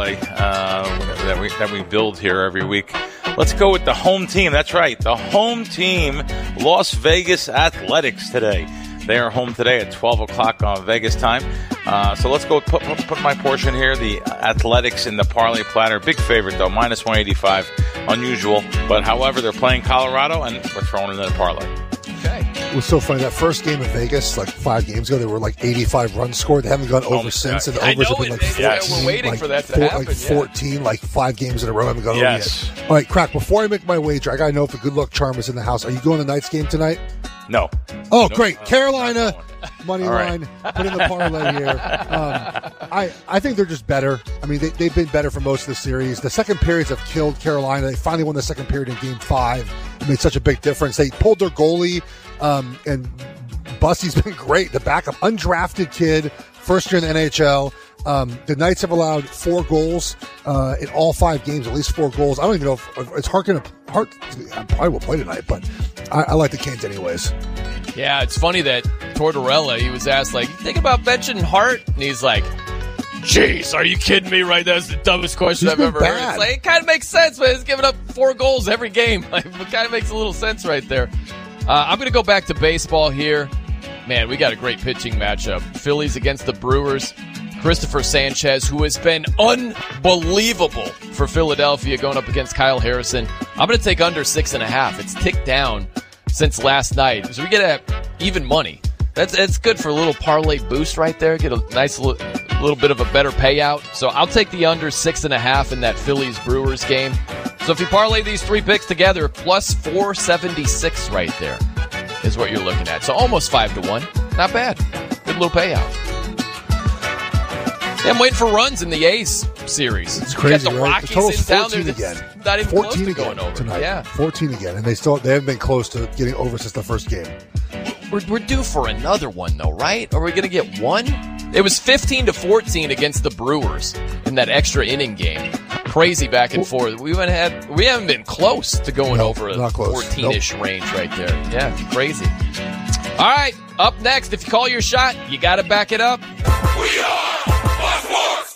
parlay that we build here every week. Let's go with the home team. That's right, the home team, Las Vegas Athletics today. They are home today at 12 o'clock on Vegas time. So let's go put my portion here. The Athletics in the parlay platter. Big favorite, though, minus 185. Unusual. But, however, they're playing Colorado, and we're throwing in the parlay. Okay. It was so funny. That first game in Vegas, like 5 games ago, there were like 85 runs scored. They haven't gone over since. And the overs have been like 14. We're waiting for that to happen. Like 14, like 5 games in a row. Haven't gone over yet. All right, Crack, before I make my wager, I got to know if the good luck charm is in the house. Are you going to the Knights game tonight? No. Oh, great. Carolina, money line, put in the parlay here. I think they're just better. I mean, they've been better for most of the series. The second periods have killed Carolina. They finally won the second period in Game 5. It made such a big difference. They pulled their goalie, and Bussy's been great. The backup, undrafted kid, first year in the NHL. The Knights have allowed 4 goals in all 5 games, at least 4 goals. I don't even know if it's hard. I probably will play tonight, but I like the Canes anyways. Yeah, it's funny that Tortorella, he was asked, like, you think about benching Hart? And he's like, jeez, are you kidding me? Right? That's the dumbest question I've ever heard. It's like, it kind of makes sense, but he's giving up 4 goals every game. Like, it kind of makes a little sense right there. I'm going to go back to baseball here. Man, we got a great pitching matchup. Phillies against the Brewers. Christopher Sanchez, who has been unbelievable for Philadelphia, going up against Kyle Harrison. I'm going to take under 6.5. It's ticked down since last night. So we get even money. That's good for a little parlay boost right there. Get a nice little bit of a better payout. So I'll take the under 6.5 in that Phillies-Brewers game. So if you parlay these 3 picks together, plus 476 right there is what you're looking at. So almost 5-1. Not bad. Good little payout. Yeah, I'm waiting for runs in the A's series. It's crazy, got the right? Rockies The total's down 14 there. again. Not even 14 close to again going over tonight. Yeah, 14 again, and they haven't been close to getting over since the first game. We're due for another one, though, right? Are we going to get one? It was 15-14 against the Brewers in that extra inning game. Crazy back and forth. We haven't been close to going over a 14-ish range right there. Yeah, crazy. All right, up next, if you call your shot, you got to back it up. We are Sports.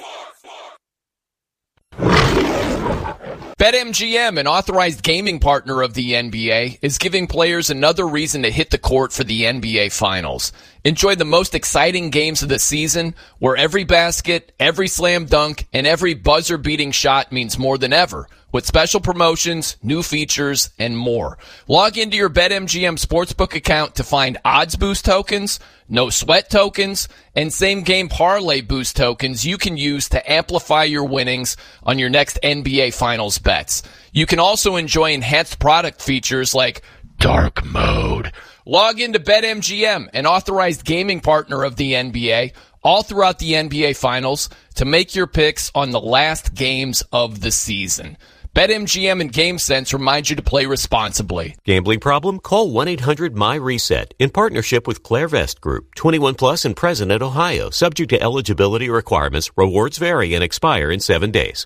BetMGM, an authorized gaming partner of the NBA, is giving players another reason to hit the court for the NBA Finals. Enjoy the most exciting games of the season, where every basket, every slam dunk, and every buzzer-beating shot means more than ever, with special promotions, new features, and more. Log into your BetMGM Sportsbook account to find odds boost tokens, no sweat tokens, and same game parlay boost tokens you can use to amplify your winnings on your next NBA Finals bets. You can also enjoy enhanced product features like dark mode. Log into BetMGM, an authorized gaming partner of the NBA, all throughout the NBA Finals to make your picks on the last games of the season. BetMGM and GameSense remind you to play responsibly. Gambling problem? Call 1-800-MY-RESET in partnership with Clairvest Group. 21 plus in President, Ohio. Subject to eligibility requirements. Rewards vary and expire in 7 days.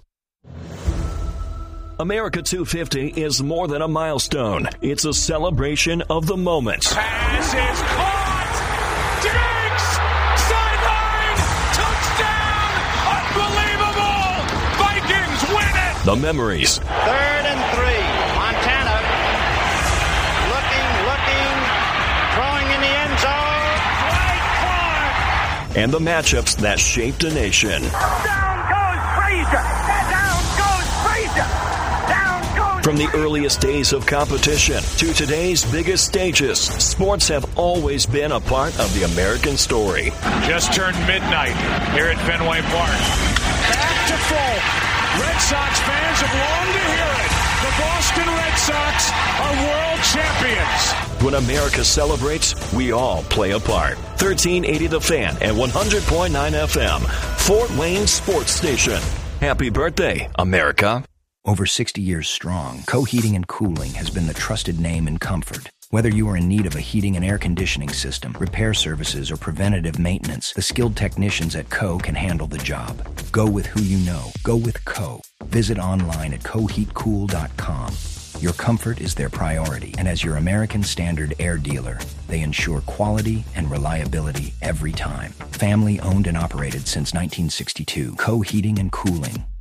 America 250 is more than a milestone. It's a celebration of the moment. Pass is caught. Diggs! Sideline! Touchdown! Unbelievable! Vikings win it! The memories. 3rd and 3. Montana looking, throwing in the end zone. Right Clark! And the matchups that shaped a nation. Down goes Frazier! Down goes Frazier! From the earliest days of competition to today's biggest stages, sports have always been a part of the American story. Just turned midnight here at Fenway Park. Back to full. Red Sox fans have longed to hear it. The Boston Red Sox are world champions. When America celebrates, we all play a part. 1380 The Fan and 100.9 FM, Fort Wayne Sports Station. Happy birthday, America. Over 60 years strong, Co Heating and Cooling has been the trusted name in comfort. Whether you are in need of a heating and air conditioning system, repair services, or preventative maintenance, the skilled technicians at Co can handle the job. Go with who you know. Go with Co. Visit online at coheatcool.com. Your comfort is their priority, and as your American Standard air dealer, they ensure quality and reliability every time. Family owned and operated since 1962, Co Heating and Cooling.